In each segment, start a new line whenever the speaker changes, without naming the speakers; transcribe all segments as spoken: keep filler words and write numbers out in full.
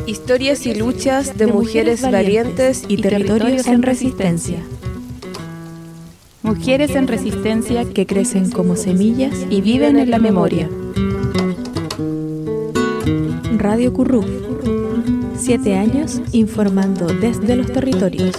Historias y luchas de, de mujeres, mujeres valientes y, y territorios en resistencia.
Mujeres en resistencia que crecen como semillas y viven en la memoria. Radio Curruf, siete años informando desde los territorios.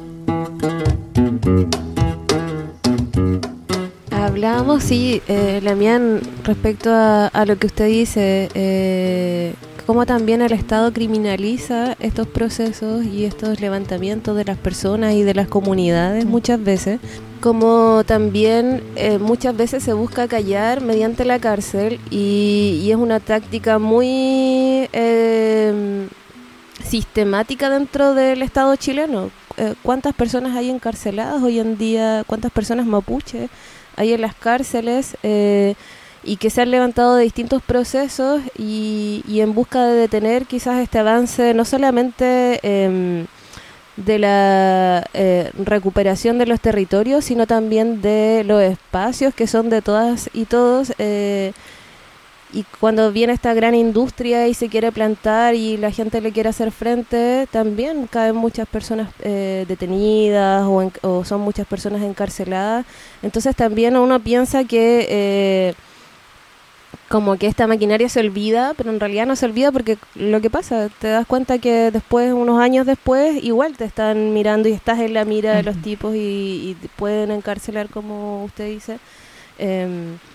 Hablábamos, sí, eh, Lamián, respecto a, a lo que usted dice, eh, cómo también el Estado criminaliza estos procesos y estos levantamientos de las personas y de las comunidades muchas veces, como también eh, muchas veces se busca callar mediante la cárcel y, y es una táctica muy eh, sistemática dentro del Estado chileno. Eh, ¿Cuántas personas hay encarceladas hoy en día? ¿Cuántas personas mapuches hay en las cárceles? Eh, y que se han levantado de distintos procesos y, y en busca de detener quizás este avance no solamente eh, de la eh, recuperación de los territorios, sino también de los espacios que son de todas y todos, eh, y cuando viene esta gran industria y se quiere plantar y la gente le quiere hacer frente, también caen muchas personas eh, detenidas o, en, o son muchas personas encarceladas. Entonces también uno piensa que eh, como que esta maquinaria se olvida, pero en realidad no se olvida porque lo que pasa, te das cuenta que después, unos años después, igual te están mirando y estás en la mira uh-huh. de los tipos y, y pueden encarcelar, como usted dice, eh,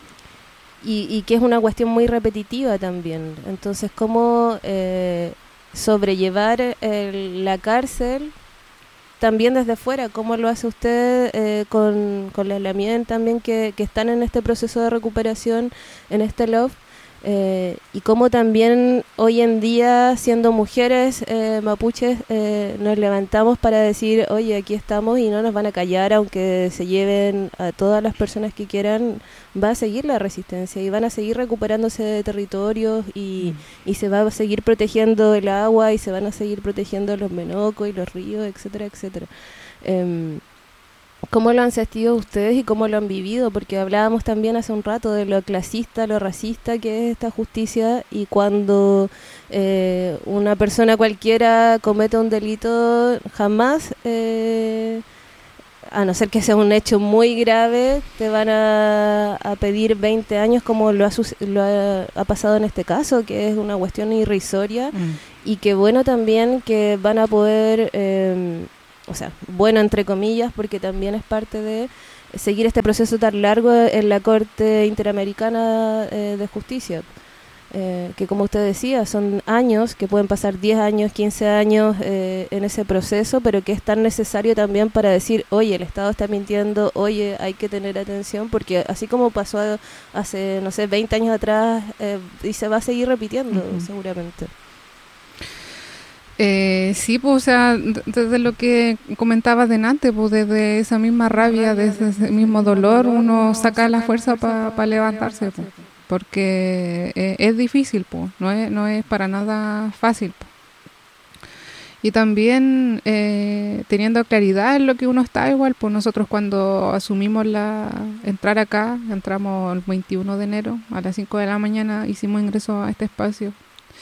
y, y que es una cuestión muy repetitiva también. Entonces, ¿cómo eh, sobrellevar el, la cárcel también desde fuera? ¿Cómo lo hace usted eh, con, con la Lamien también que, que están en este proceso de recuperación, en este Love? Eh, y cómo también hoy en día, siendo mujeres eh, mapuches, eh, nos levantamos para decir, oye, aquí estamos y no nos van a callar, aunque se lleven a todas las personas que quieran, va a seguir la resistencia y van a seguir recuperándose de territorios y, mm. y se va a seguir protegiendo el agua y se van a seguir protegiendo los menocos y los ríos, etcétera, etcétera. Eh, ¿Cómo lo han sentido ustedes y cómo lo han vivido? Porque hablábamos también hace un rato de lo clasista, lo racista que es esta justicia, y cuando eh, una persona cualquiera comete un delito, jamás, eh, a no ser que sea un hecho muy grave, te van a, a pedir veinte años, como lo, ha, lo ha, ha pasado en este caso, que es una cuestión irrisoria, mm. y que bueno también que van a poder... Eh, o sea, bueno entre comillas, porque también es parte de seguir este proceso tan largo en la Corte Interamericana eh, de Justicia, eh, que como usted decía, son años, que pueden pasar diez años, quince años eh, en ese proceso, pero que es tan necesario también para decir, oye, el Estado está mintiendo, oye, hay que tener atención, porque así como pasó hace, no sé, veinte años atrás, eh, y se va a seguir repitiendo, uh-huh. seguramente.
Eh, sí, pues, o sea, desde lo que comentabas delante, pues desde esa misma rabia, desde ese mismo dolor, uno saca la fuerza para pa levantarse, pues, porque eh, es difícil, pues, no es, no es para nada fácil, pues. Y también eh, teniendo claridad en lo que uno está, igual, pues nosotros cuando asumimos la entrar acá, entramos el veintiuno de enero a las cinco de la mañana, hicimos ingreso a este espacio.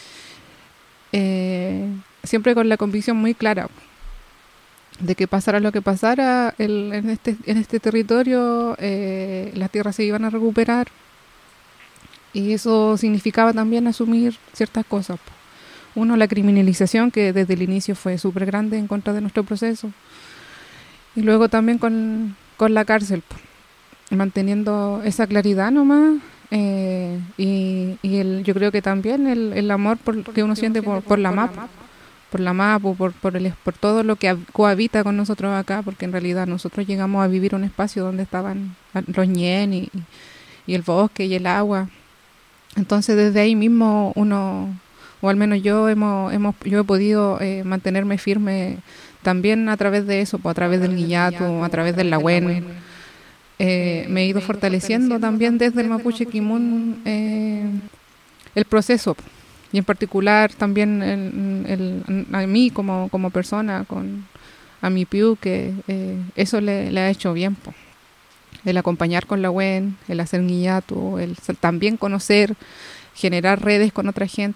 Eh, siempre con la convicción muy clara de que pasara lo que pasara el, en, este, en este territorio, eh, las tierras se iban a recuperar, y eso significaba también asumir ciertas cosas. Uno, la criminalización, que desde el inicio fue súper grande en contra de nuestro proceso, y luego también con, con la cárcel, manteniendo esa claridad nomás. Eh, y y el, yo creo que también el, el amor por, que uno siente por, por la M A P, por la M A P, por, por, el, por todo lo que cohabita con nosotros acá, porque en realidad nosotros llegamos a vivir un espacio donde estaban los ñen y, y el bosque y el agua. Entonces desde ahí mismo uno, o al menos yo hemos, hemos yo he podido eh, mantenerme firme también a través de eso, pues, a través del Guillato, a través del Lagüen. Eh, me he ido fortaleciendo también desde el Mapuche Kimun eh, el proceso, y en particular también el, el, a mí como, como persona, con a mi piu, que eh, eso le, le ha hecho bien, po. El acompañar con la U E N, el hacer guillato, el también conocer, generar redes con otra gente,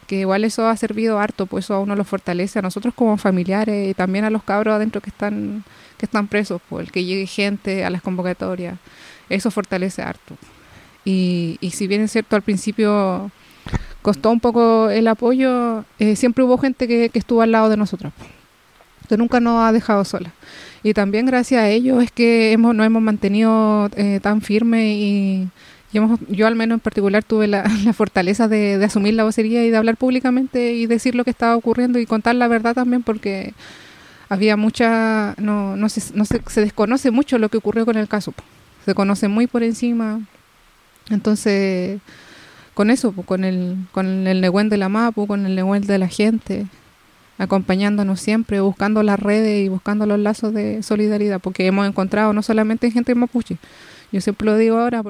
que igual eso ha servido harto, pues eso a uno lo fortalece, a nosotros como familiares y también a los cabros adentro que están que están presos, pues el que llegue gente a las convocatorias, eso fortalece harto. Y, y si bien es cierto, al principio costó un poco el apoyo, eh, siempre hubo gente que, que estuvo al lado de nosotros, que nunca nos ha dejado sola. Y también gracias a ellos es que hemos, nos hemos mantenido eh, tan firmes y, y hemos, yo al menos en particular tuve la, la fortaleza de, de asumir la vocería y de hablar públicamente y decir lo que estaba ocurriendo y contar la verdad también, porque había mucha, no, no, se, no se, se desconoce mucho lo que ocurrió con el caso, se conoce muy por encima. Entonces, con eso, con el, con el Nehuen de la Mapu, con el Nehuen de la gente, acompañándonos siempre, buscando las redes y buscando los lazos de solidaridad, porque hemos encontrado no solamente gente mapuche, yo siempre lo digo ahora.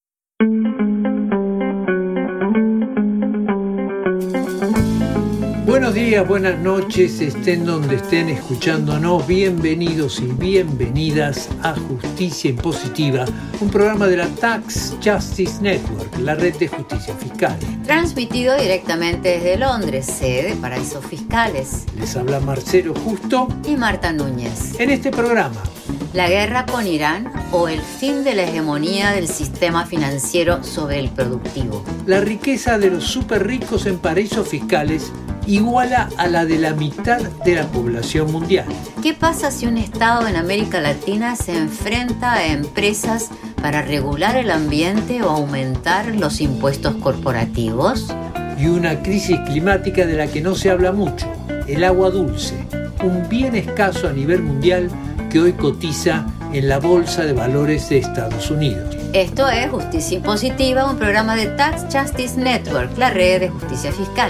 Buenos días, buenas noches, estén donde estén escuchándonos, bienvenidos y bienvenidas a Justicia Impositiva, un programa de la Tax Justice Network, la red de justicia fiscal.
Transmitido directamente desde Londres, sede de Paraísos Fiscales.
Les habla Marcelo Justo
y Marta Núñez.
En este programa,
la guerra con Irán o el fin de la hegemonía del sistema financiero sobre el productivo.
La riqueza de los súper ricos en paraísos fiscales iguala a la de la mitad de la población mundial.
¿Qué pasa si un Estado en América Latina se enfrenta a empresas para regular el ambiente o aumentar los impuestos corporativos?
Y una crisis climática de la que no se habla mucho, el agua dulce, un bien escaso a nivel mundial que hoy cotiza en la Bolsa de Valores de Estados Unidos.
Esto es Justicia Impositiva, un programa de Tax Justice Network, la red de justicia fiscal.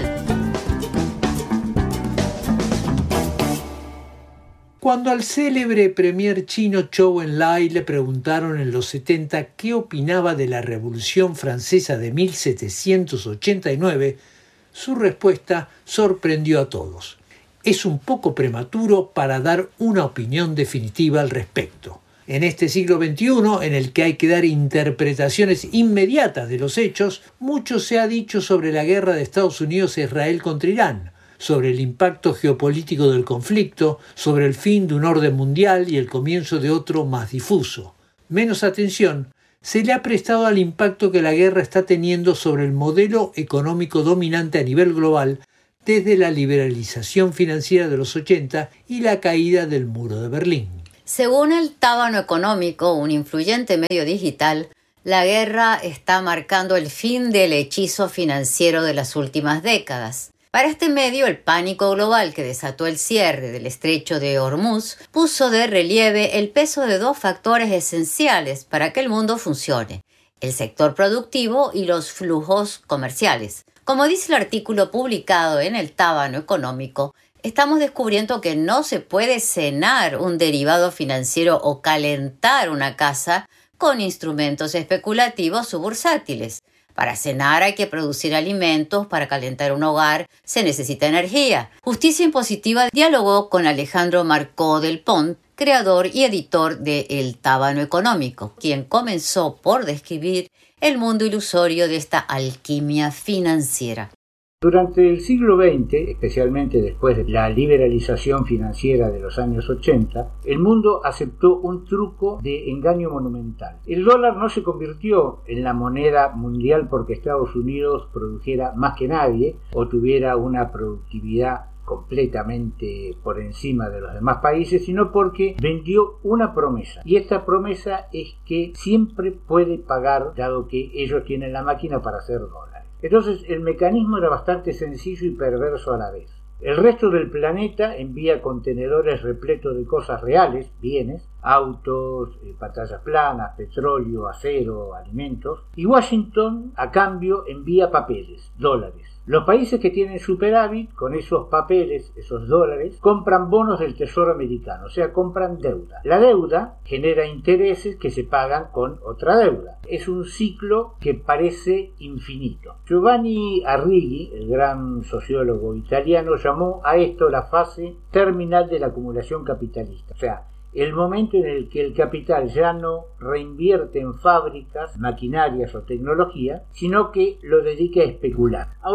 Cuando al célebre premier chino Zhou Enlai le preguntaron en los setenta qué opinaba de la Revolución Francesa de mil setecientos ochenta y nueve, su respuesta sorprendió a todos. Es un poco prematuro para dar una opinión definitiva al respecto. En este siglo veintiuno, en el que hay que dar interpretaciones inmediatas de los hechos, mucho se ha dicho sobre la guerra de Estados Unidos e Israel contra Irán, sobre el impacto geopolítico del conflicto, sobre el fin de un orden mundial y el comienzo de otro más difuso. Menos atención se le ha prestado al impacto que la guerra está teniendo sobre el modelo económico dominante a nivel global desde la liberalización financiera de los ochenta y la caída del muro de Berlín.
Según el Tábano Económico, un influyente medio digital, la guerra está marcando el fin del hechizo financiero de las últimas décadas. Para este medio, el pánico global que desató el cierre del estrecho de Hormuz puso de relieve el peso de dos factores esenciales para que el mundo funcione: el sector productivo y los flujos comerciales. Como dice el artículo publicado en el Tábano Económico, estamos descubriendo que no se puede cenar un derivado financiero o calentar una casa con instrumentos especulativos o bursátiles. Para cenar hay que producir alimentos, para calentar un hogar se necesita energía. Justicia Impositiva dialogó con Alejandro Marcó del Pont, creador y editor de El Tábano Económico, quien comenzó por describir el mundo ilusorio de esta alquimia financiera.
Durante el siglo veinte, especialmente después de la liberalización financiera de los años ochenta, el mundo aceptó un truco de engaño monumental. El dólar no se convirtió en la moneda mundial porque Estados Unidos produjera más que nadie o tuviera una productividad completamente por encima de los demás países, sino porque vendió una promesa. Y esta promesa es que siempre puede pagar, dado que ellos tienen la máquina para hacer dólares. Entonces el mecanismo era bastante sencillo y perverso a la vez. El resto del planeta envía contenedores repletos de cosas reales, bienes, autos, eh, pantallas planas, petróleo, acero, alimentos, y Washington a cambio envía papeles, dólares. Los países que tienen superávit, con esos papeles, esos dólares, compran bonos del Tesoro americano, o sea, compran deuda. La deuda genera intereses que se pagan con otra deuda. Es un ciclo que parece infinito. Giovanni Arrighi, el gran sociólogo italiano, llamó a esto la fase terminal de la acumulación capitalista. O sea, el momento en el que el capital ya no reinvierte en fábricas, maquinarias o tecnología, sino que lo dedica a especular. Ahora,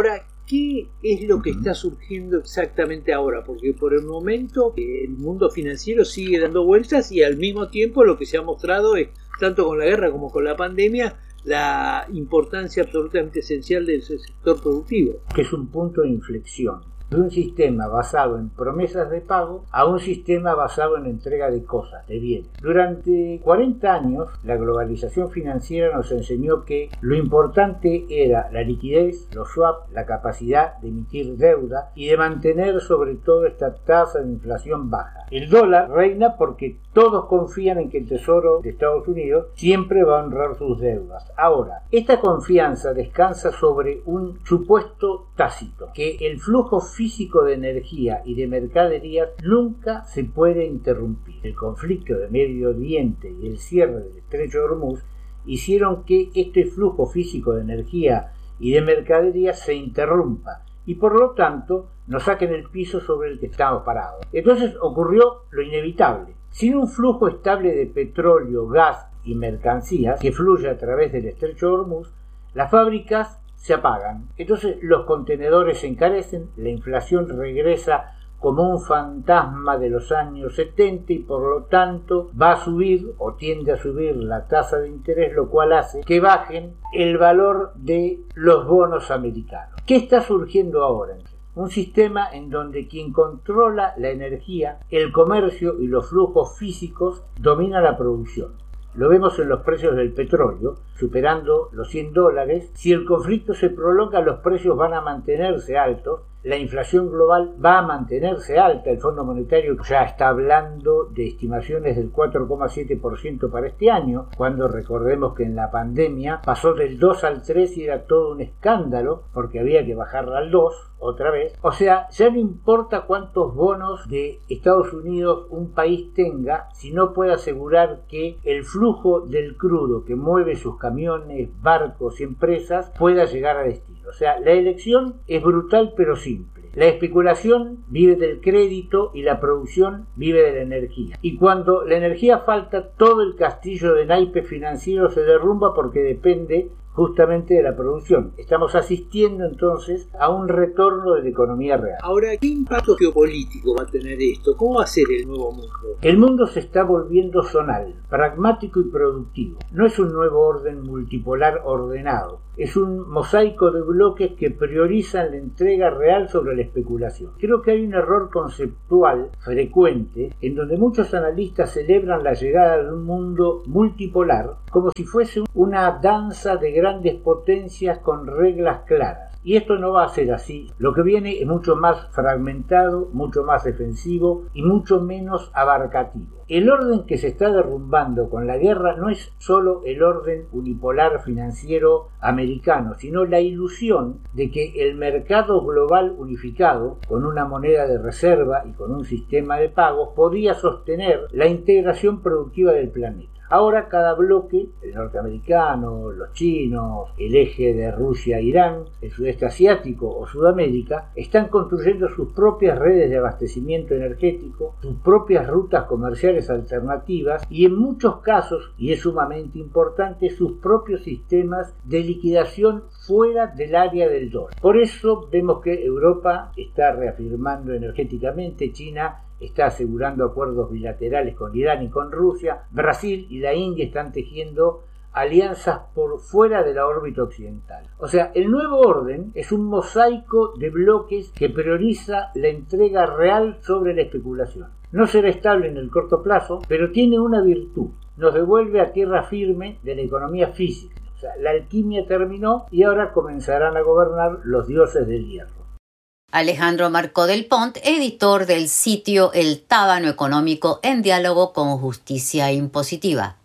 ¿Qué es lo que está surgiendo exactamente ahora? Porque por el momento el mundo financiero sigue dando vueltas y al mismo tiempo lo que se ha mostrado es, tanto con la guerra como con la pandemia, la importancia absolutamente esencial del sector productivo.
Que es un punto de inflexión. De un sistema basado en promesas de pago a un sistema basado en entrega de cosas, de bienes. Durante cuarenta años, la globalización financiera nos enseñó que lo importante era la liquidez, los swaps, la capacidad de emitir deuda y de mantener sobre todo esta tasa de inflación baja. El dólar reina porque todos confían en que el Tesoro de Estados Unidos siempre va a honrar sus deudas. Ahora, esta confianza descansa sobre un supuesto tácito, que el flujo físico de energía y de mercaderías nunca se puede interrumpir. El conflicto de Medio Oriente y el cierre del Estrecho de Hormuz hicieron que este flujo físico de energía y de mercaderías se interrumpa y por lo tanto nos saquen el piso sobre el que estamos parados. Entonces ocurrió lo inevitable. Sin un flujo estable de petróleo, gas y mercancías que fluye a través del Estrecho de Hormuz, las fábricas se apagan. Entonces los contenedores se encarecen, la inflación regresa como un fantasma de los años setenta y por lo tanto va a subir o tiende a subir la tasa de interés, lo cual hace que bajen el valor de los bonos americanos. ¿Qué está surgiendo ahora? Un sistema en donde quien controla la energía, el comercio y los flujos físicos domina la producción. Lo vemos en los precios del petróleo, superando los cien dólares. Si el conflicto se prolonga, los precios van a mantenerse altos, la inflación global va a mantenerse alta. El Fondo Monetario ya está hablando de estimaciones del cuatro coma siete por ciento para este año, cuando recordemos que en la pandemia pasó del dos al tres y era todo un escándalo, porque había que bajarla al dos otra vez. O sea, ya no importa cuántos bonos de Estados Unidos un país tenga, si no puede asegurar que el flujo del crudo que mueve sus camiones, barcos y empresas pueda llegar a destino. O sea, la elección es brutal pero simple. La especulación vive del crédito y la producción vive de la energía. Y cuando la energía falta, todo el castillo de naipes financiero se derrumba porque depende justamente de la producción. Estamos asistiendo entonces a un retorno de la economía real.
Ahora, ¿qué impacto geopolítico va a tener esto? ¿Cómo va a ser el nuevo mundo?
El mundo se está volviendo zonal, pragmático y productivo. No es un nuevo orden multipolar ordenado. Es un mosaico de bloques que priorizan la entrega real sobre la especulación. Creo que hay un error conceptual frecuente en donde muchos analistas celebran la llegada de un mundo multipolar como si fuese una danza de grandes potencias con reglas claras. Y esto no va a ser así. Lo que viene es mucho más fragmentado, mucho más defensivo y mucho menos abarcativo. El orden que se está derrumbando con la guerra no es solo el orden unipolar financiero americano, sino la ilusión de que el mercado global unificado, con una moneda de reserva y con un sistema de pagos, podía sostener la integración productiva del planeta. Ahora cada bloque, el norteamericano, los chinos, el eje de Rusia-Irán, el sudeste asiático o Sudamérica, están construyendo sus propias redes de abastecimiento energético, sus propias rutas comerciales alternativas y en muchos casos, y es sumamente importante, sus propios sistemas de liquidación fuera del área del dólar. Por eso vemos que Europa está reafirmando energéticamente, China está asegurando acuerdos bilaterales con Irán y con Rusia, Brasil y la India están tejiendo alianzas por fuera de la órbita occidental. O sea, el nuevo orden es un mosaico de bloques que prioriza la entrega real sobre la especulación. No será estable en el corto plazo, pero tiene una virtud: nos devuelve a tierra firme de la economía física. O sea, la alquimia terminó y ahora comenzarán a gobernar los dioses del hierro.
Alejandro Marcó del Pont, editor del sitio El Tábano Económico en diálogo con Justicia Impositiva.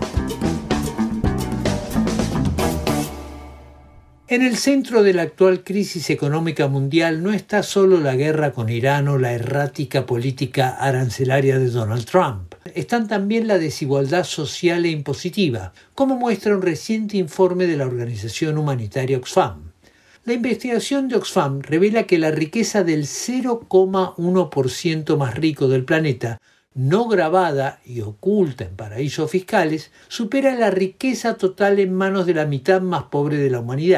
En el centro de la actual crisis económica mundial no está solo la guerra con Irán o la errática política arancelaria de Donald Trump. Están también la desigualdad social e impositiva, como muestra un reciente informe de la organización humanitaria Oxfam. La investigación de Oxfam revela que la riqueza del cero coma uno por ciento más rico del planeta, no grabada y oculta en paraísos fiscales, supera la riqueza total en manos de la mitad más pobre de la humanidad.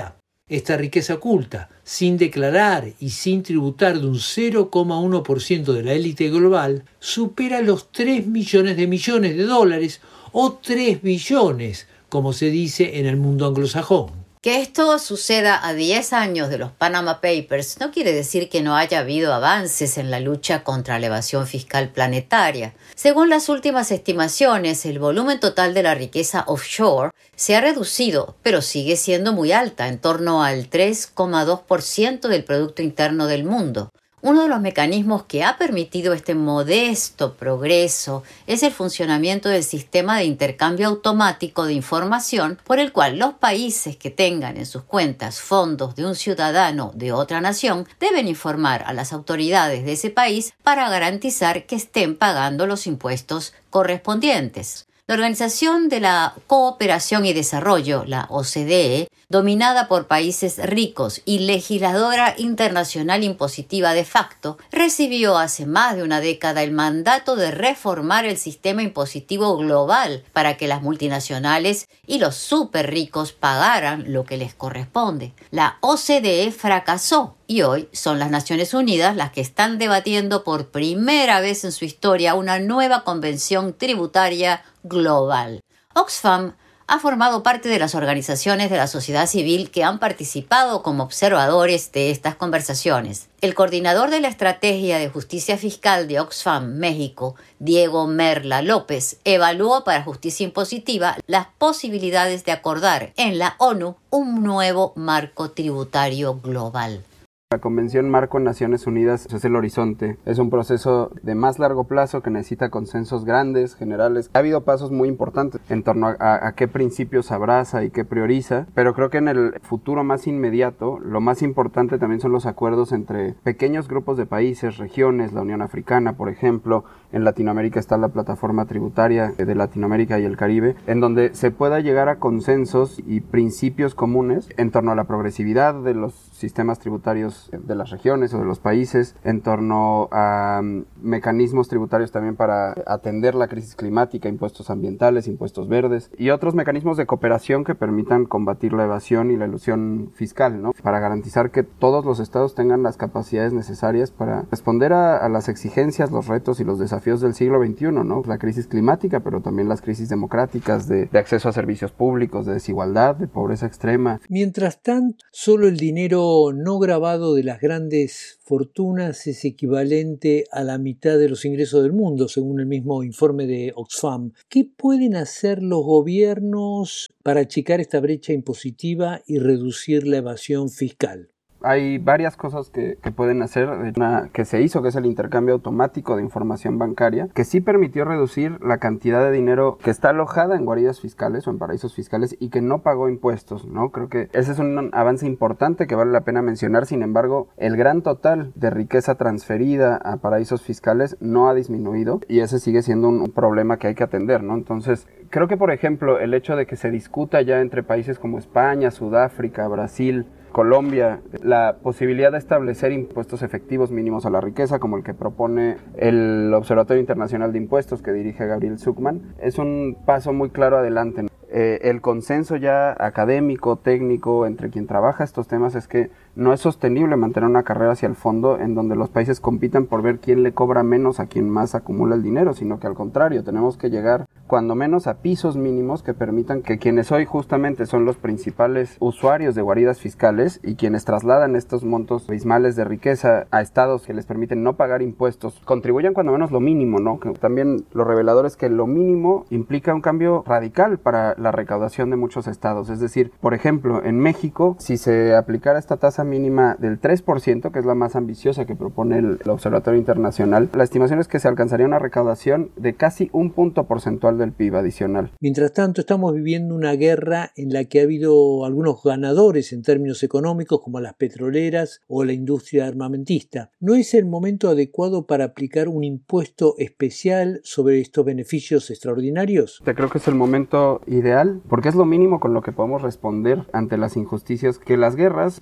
Esta riqueza oculta, sin declarar y sin tributar de un cero coma uno por ciento de la élite global, supera los tres millones de millones de dólares o tres billones, como se dice en el mundo anglosajón.
Que esto suceda a diez años de los Panama Papers no quiere decir que no haya habido avances en la lucha contra la evasión fiscal planetaria. Según las últimas estimaciones, el volumen total de la riqueza offshore se ha reducido, pero sigue siendo muy alta, en torno al tres coma dos por ciento del Producto Interno del mundo. Uno de los mecanismos que ha permitido este modesto progreso es el funcionamiento del sistema de intercambio automático de información por el cual los países que tengan en sus cuentas fondos de un ciudadano de otra nación deben informar a las autoridades de ese país para garantizar que estén pagando los impuestos correspondientes. La Organización de la Cooperación y Desarrollo, la O C D E, dominada por países ricos y legisladora internacional impositiva de facto, recibió hace más de una década el mandato de reformar el sistema impositivo global para que las multinacionales y los súper ricos pagaran lo que les corresponde. La O C D E fracasó y hoy son las Naciones Unidas las que están debatiendo por primera vez en su historia una nueva convención tributaria global. Oxfam ha formado parte de las organizaciones de la sociedad civil que han participado como observadores de estas conversaciones. El coordinador de la Estrategia de Justicia Fiscal de Oxfam México, Diego Merla López, evaluó para Justicia Impositiva las posibilidades de acordar en la ONU un nuevo marco tributario global.
La Convención Marco en Naciones Unidas es el horizonte, es un proceso de más largo plazo que necesita consensos grandes, generales. Ha habido pasos muy importantes en torno a, a, a qué principios abraza y qué prioriza, pero creo que en el futuro más inmediato, lo más importante también son los acuerdos entre pequeños grupos de países, regiones, la Unión Africana, por ejemplo. En Latinoamérica está la plataforma tributaria de Latinoamérica y el Caribe, en donde se pueda llegar a consensos y principios comunes en torno a la progresividad de los sistemas tributarios de las regiones o de los países, en torno a um, mecanismos tributarios también para atender la crisis climática, impuestos ambientales, impuestos verdes y otros mecanismos de cooperación que permitan combatir la evasión y la elusión fiscal, ¿no? Para garantizar que todos los estados tengan las capacidades necesarias para responder a, a las exigencias, los retos y los desafíos del siglo veintiuno, ¿no? La crisis climática, pero también las crisis democráticas de, de acceso a servicios públicos, de desigualdad, de pobreza extrema.
Mientras tanto, solo el dinero no grabado de las grandes fortunas es equivalente a la mitad de los ingresos del mundo, según el mismo informe de Oxfam. ¿Qué pueden hacer los gobiernos para achicar esta brecha impositiva y reducir la evasión fiscal?
Hay varias cosas que, que pueden hacer. Una que se hizo, que es el intercambio automático de información bancaria, que sí permitió reducir la cantidad de dinero que está alojada en guaridas fiscales o en paraísos fiscales y que no pagó impuestos, ¿no? Creo que ese es un avance importante que vale la pena mencionar. Sin embargo, el gran total de riqueza transferida a paraísos fiscales no ha disminuido y ese sigue siendo un problema que hay que atender, ¿no? Entonces, creo que, por ejemplo, el hecho de que se discuta ya entre países como España, Sudáfrica, Brasil, Colombia, la posibilidad de establecer impuestos efectivos mínimos a la riqueza, como el que propone el Observatorio Internacional de Impuestos que dirige Gabriel Zuckman, es un paso muy claro adelante. Eh, el consenso ya académico, técnico, entre quien trabaja estos temas es que no es sostenible mantener una carrera hacia el fondo en donde los países compitan por ver quién le cobra menos a quien más acumula el dinero, sino que al contrario, tenemos que llegar cuando menos a pisos mínimos que permitan que quienes hoy justamente son los principales usuarios de guaridas fiscales y quienes trasladan estos montos abismales de riqueza a estados que les permiten no pagar impuestos, contribuyan cuando menos lo mínimo, ¿no? Que también lo revelador es que lo mínimo implica un cambio radical para la recaudación de muchos estados. Es decir, por ejemplo, en México, si se aplicara esta tasa mínima del tres por ciento, que es la más ambiciosa que propone el, el Observatorio Internacional, la estimación es que se alcanzaría una recaudación de casi un punto porcentual del P I B adicional.
Mientras tanto, estamos viviendo una guerra en la que ha habido algunos ganadores en términos económicos, como las petroleras o la industria armamentista. ¿No es el momento adecuado para aplicar un impuesto especial sobre estos beneficios extraordinarios?
Te creo que es el momento ideal, porque es lo mínimo con lo que podemos responder ante las injusticias que las guerras y que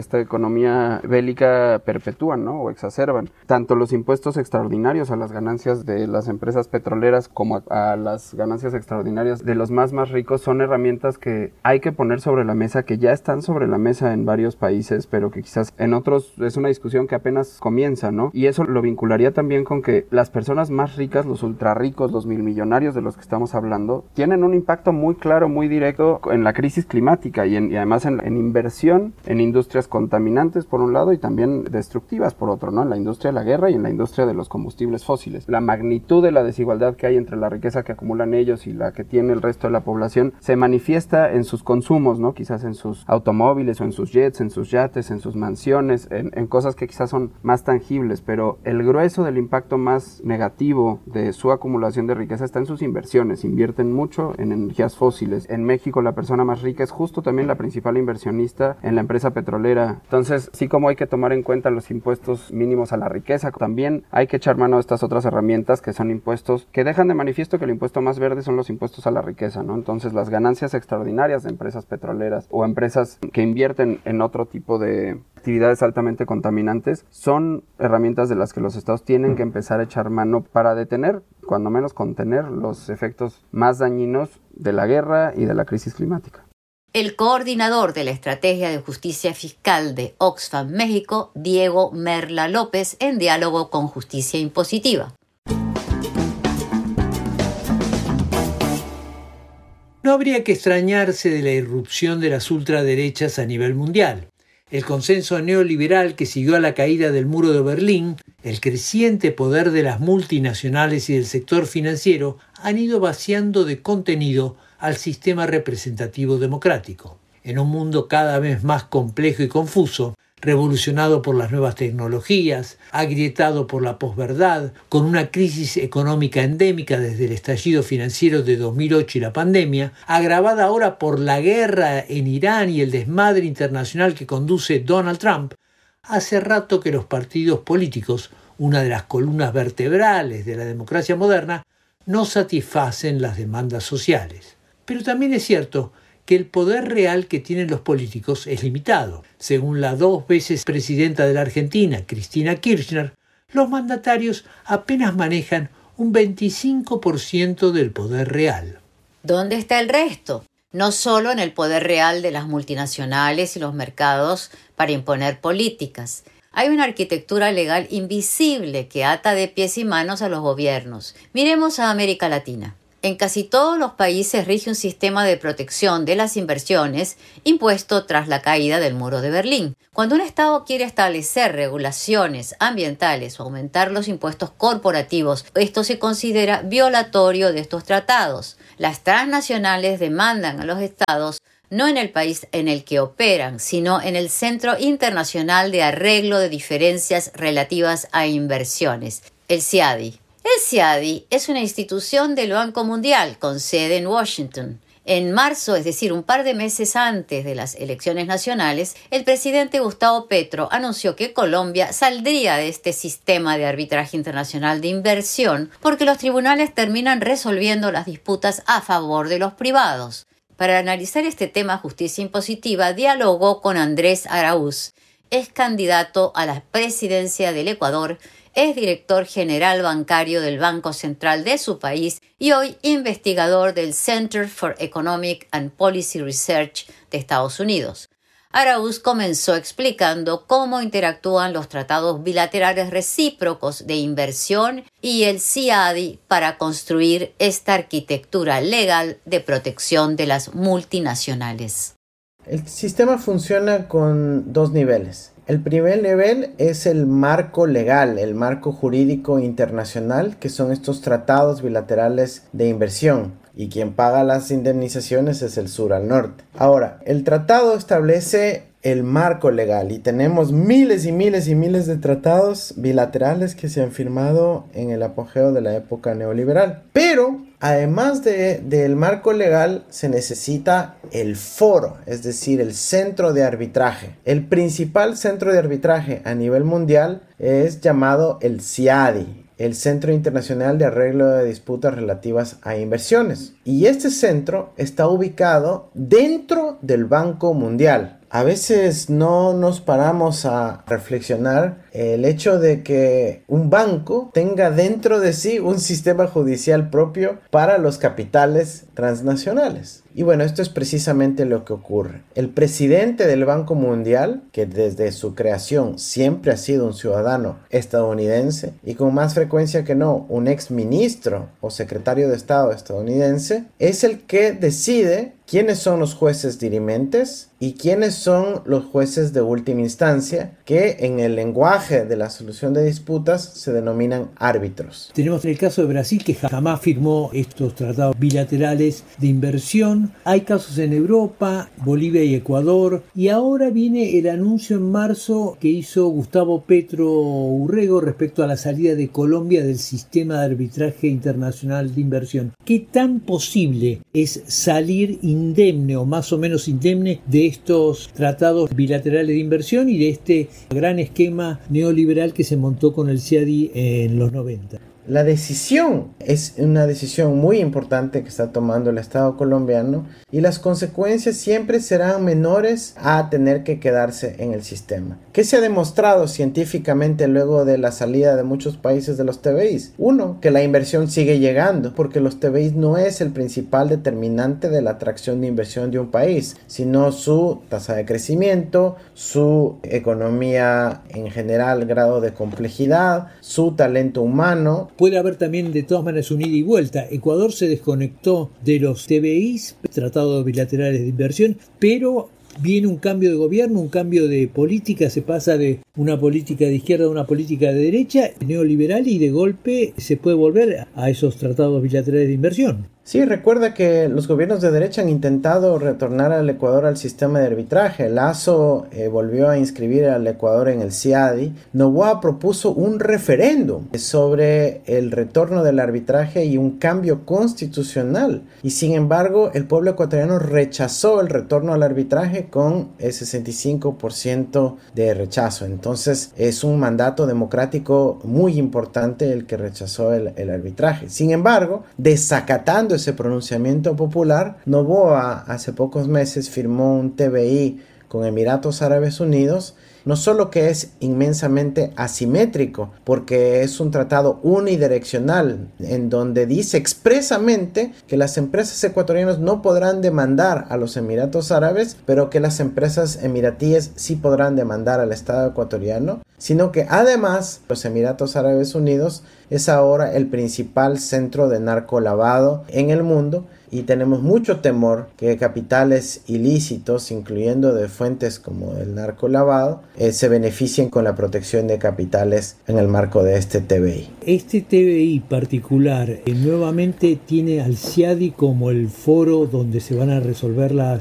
esta economía bélica perpetúan, ¿no? O exacerban. Tanto los impuestos extraordinarios a las ganancias de las empresas petroleras como a, a las ganancias extraordinarias de los más más ricos son herramientas que hay que poner sobre la mesa, que ya están sobre la mesa en varios países, pero que quizás en otros es una discusión que apenas comienza, ¿no? Y eso lo vincularía también con que las personas más ricas, los ultra ricos, los mil millonarios de los que estamos hablando, tienen un impacto muy claro, muy directo en la crisis climática y, en, y además en, en inversión en industrias contaminantes por un lado y también destructivas por otro, ¿no? En la industria de la guerra y en la industria de los combustibles fósiles. La magnitud de la desigualdad que hay entre la riqueza que acumulan ellos y la que tiene el resto de la población se manifiesta en sus consumos, ¿no? Quizás en sus automóviles o en sus jets, en sus yates, en sus mansiones, en, en cosas que quizás son más tangibles, pero el grueso del impacto más negativo de su acumulación de riqueza está en sus inversiones. Invierten mucho en energías fósiles. En México la persona más rica es justo también la principal inversionista en la empresa petrolera. Entonces, sí, como hay que tomar en cuenta los impuestos mínimos a la riqueza, también hay que echar mano a estas otras herramientas que son impuestos que dejan de manifiesto que el impuesto más verde son los impuestos a la riqueza, ¿no? Entonces, las ganancias extraordinarias de empresas petroleras o empresas que invierten en otro tipo de actividades altamente contaminantes son herramientas de las que los estados tienen que empezar a echar mano para detener, cuando menos contener, los efectos más dañinos de la guerra y de la crisis climática.
El coordinador de la Estrategia de Justicia Fiscal de Oxfam México, Diego Merla López, en diálogo con Justicia Impositiva.
No habría que extrañarse de la irrupción de las ultraderechas a nivel mundial. El consenso neoliberal que siguió a la caída del muro de Berlín, el creciente poder de las multinacionales y del sector financiero han ido vaciando de contenido al sistema representativo democrático. En un mundo cada vez más complejo y confuso, revolucionado por las nuevas tecnologías, agrietado por la posverdad, con una crisis económica endémica desde el estallido financiero de dos mil ocho y la pandemia, agravada ahora por la guerra en Irán y el desmadre internacional que conduce Donald Trump, hace rato que los partidos políticos, una de las columnas vertebrales de la democracia moderna, no satisfacen las demandas sociales. Pero también es cierto que el poder real que tienen los políticos es limitado. Según la dos veces presidenta de la Argentina, Cristina Kirchner, los mandatarios apenas manejan un veinticinco por ciento del poder real.
¿Dónde está el resto? No solo en el poder real de las multinacionales y los mercados para imponer políticas. Hay una arquitectura legal invisible que ata de pies y manos a los gobiernos. Miremos a América Latina. En casi todos los países rige un sistema de protección de las inversiones impuesto tras la caída del muro de Berlín. Cuando un Estado quiere establecer regulaciones ambientales o aumentar los impuestos corporativos, esto se considera violatorio de estos tratados. Las transnacionales demandan a los Estados no en el país en el que operan, sino en el Centro Internacional de Arreglo de Diferencias Relativas a Inversiones, el C I A D I. El C I A D I es una institución del Banco Mundial con sede en Washington. En marzo, es decir, un par de meses antes de las elecciones nacionales, el presidente Gustavo Petro anunció que Colombia saldría de este sistema de arbitraje internacional de inversión porque los tribunales terminan resolviendo las disputas a favor de los privados. Para analizar este tema Justicia Impositiva, dialogó con Andrés Araúz, ex candidato a la presidencia del Ecuador, es director general bancario del Banco Central de su país y hoy investigador del Center for Economic and Policy Research de Estados Unidos. Araúz comenzó explicando cómo interactúan los tratados bilaterales recíprocos de inversión y el C I A D I para construir esta arquitectura legal de protección de las multinacionales.
El sistema funciona con dos niveles. El primer nivel es el marco legal, el marco jurídico internacional, que son estos tratados bilaterales de inversión. Y quien paga las indemnizaciones es el sur al norte. Ahora, el tratado establece el marco legal y tenemos miles y miles y miles de tratados bilaterales que se han firmado en el apogeo de la época neoliberal. Pero, además de, del marco legal, se necesita el foro, es decir, el centro de arbitraje. El principal centro de arbitraje a nivel mundial es llamado el C I A D I. El Centro Internacional de Arreglo de Disputas Relativas a Inversiones. Y este centro está ubicado dentro del Banco Mundial. A veces no nos paramos a reflexionar el hecho de que un banco tenga dentro de sí un sistema judicial propio para los capitales transnacionales. Y bueno, esto es precisamente lo que ocurre. El presidente del Banco Mundial, que desde su creación siempre ha sido un ciudadano estadounidense y con más frecuencia que no, un ex ministro o secretario de Estado estadounidense, es el que decide quiénes son los jueces dirimentes y quiénes son los jueces de última instancia, que en el lenguaje de la solución de disputas se denominan árbitros.
Tenemos el caso de Brasil, que jamás firmó estos tratados bilaterales de inversión. Hay casos en Europa, Bolivia y Ecuador, y ahora viene el anuncio en marzo que hizo Gustavo Petro Urrego respecto a la salida de Colombia del sistema de arbitraje internacional de inversión. ¿Qué tan posible es salir indemne o más o menos indemne de estos tratados bilaterales de inversión y de este gran esquema neoliberal que se montó con el C I A D I en los noventa?
La decisión es una decisión muy importante que está tomando el Estado colombiano y las consecuencias siempre serán menores a tener que quedarse en el sistema. ¿Qué se ha demostrado científicamente luego de la salida de muchos países de los T B Is? Uno, que la inversión sigue llegando porque los T B Is no es el principal determinante de la atracción de inversión de un país, sino su tasa de crecimiento, su economía en general, grado de complejidad, su talento humano.
Puede haber también de todas maneras un ida y vuelta. Ecuador se desconectó de los T B Is, tratados bilaterales de inversión, pero viene un cambio de gobierno, un cambio de política, se pasa de una política de izquierda a una política de derecha, neoliberal, y de golpe se puede volver a esos tratados bilaterales de inversión.
Sí, recuerda que los gobiernos de derecha han intentado retornar al Ecuador al sistema de arbitraje. Lasso eh, volvió a inscribir al Ecuador en el C I A D I. Noboa propuso un referéndum sobre el retorno del arbitraje y un cambio constitucional. Y sin embargo, el pueblo ecuatoriano rechazó el retorno al arbitraje con el sesenta y cinco por ciento de rechazo. Entonces, es un mandato democrático muy importante el que rechazó el, el arbitraje. Sin embargo, desacatando ese pronunciamiento popular, Noboa hace pocos meses firmó un T B I con Emiratos Árabes Unidos, no solo que es inmensamente asimétrico, porque es un tratado unidireccional, en donde dice expresamente que las empresas ecuatorianas no podrán demandar a los Emiratos Árabes, pero que las empresas emiratíes sí podrán demandar al Estado ecuatoriano, sino que además los Emiratos Árabes Unidos es ahora el principal centro de narcolavado en el mundo, y tenemos mucho temor que capitales ilícitos, incluyendo de fuentes como el narcolavado, eh, se beneficien con la protección de capitales en el marco de este T B I.
Este T B I particular eh, nuevamente tiene al C I A D I como el foro donde se van a resolver las